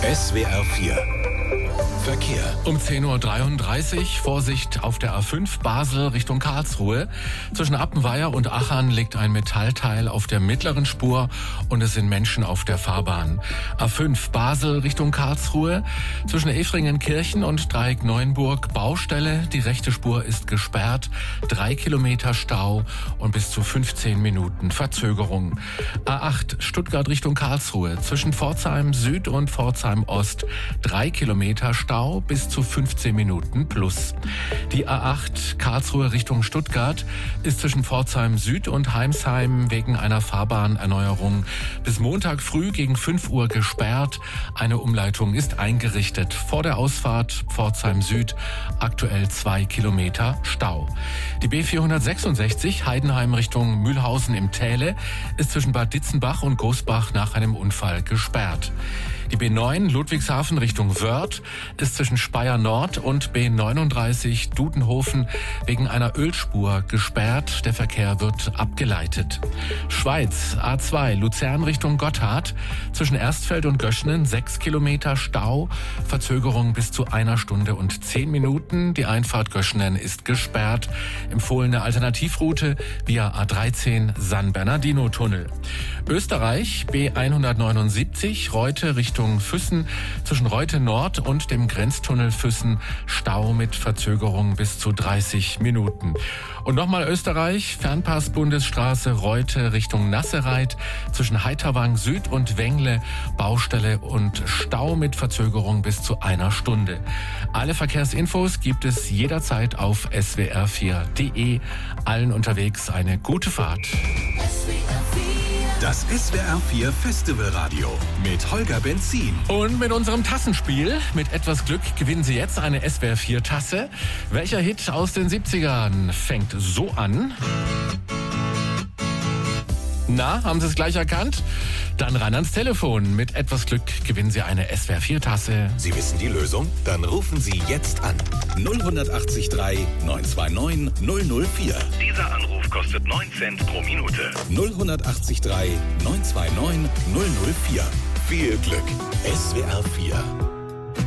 SWR 4 Verkehr. Um 10.33 Uhr, Vorsicht auf der A5 Basel Richtung Karlsruhe. Zwischen Appenweier und Achern liegt ein Metallteil auf der mittleren Spur und es sind Menschen auf der Fahrbahn. A5 Basel Richtung Karlsruhe. Zwischen Efringenkirchen und Dreieck Neuenburg Baustelle. Die rechte Spur ist gesperrt. 3 Kilometer Stau und bis zu 15 Minuten Verzögerung. A8 Stuttgart Richtung Karlsruhe. Zwischen Pforzheim Süd und Pforzheim Ost 3 Kilometer Stau bis zu 15 Minuten plus. Die A8 Karlsruhe Richtung Stuttgart ist zwischen Pforzheim Süd und Heimsheim wegen einer Fahrbahnerneuerung bis Montag früh gegen 5 Uhr gesperrt. Eine Umleitung ist eingerichtet. Vor der Ausfahrt Pforzheim Süd aktuell 2 Kilometer Stau. Die B466 Heidenheim Richtung Mühlhausen im Täle ist zwischen Bad Ditzenbach und Gosbach nach einem Unfall gesperrt. Die B9 Ludwigshafen Richtung Wörth ist zwischen Speyer Nord und B39 Dudenhofen wegen einer Ölspur gesperrt. Der Verkehr wird abgeleitet. Schweiz A2 Luzern Richtung Gotthard zwischen Erstfeld und Göschnen 6 Kilometer Stau. Verzögerung bis zu 1 Stunde und 10 Minuten. Die Einfahrt Göschnen ist gesperrt. Empfohlene Alternativroute via A13 San Bernardino Tunnel. Österreich B179 Reute Richtung Füssen zwischen Reute Nord und dem Grenztunnel Füssen Stau mit Verzögerung bis zu 30 Minuten. Und nochmal Österreich, Fernpass Bundesstraße Reute Richtung Nassereit zwischen Heiterwang Süd und Wengle Baustelle und Stau mit Verzögerung bis zu 1 Stunde. Alle Verkehrsinfos gibt es jederzeit auf swr4.de. Allen unterwegs eine gute Fahrt. Das SWR 4 Festivalradio mit Holger Benzin. Und mit unserem Tassenspiel. Mit etwas Glück gewinnen Sie jetzt eine SWR 4 Tasse. Welcher Hit aus den 70ern fängt so an? Na, haben Sie es gleich erkannt? Dann ran ans Telefon. Mit etwas Glück gewinnen Sie eine SWR 4 Tasse. Sie wissen die Lösung? Dann rufen Sie jetzt an. 0183 929 004. Dieser Anruf kostet 9 Cent pro Minute. 0183 929 004. Viel Glück. SWR 4.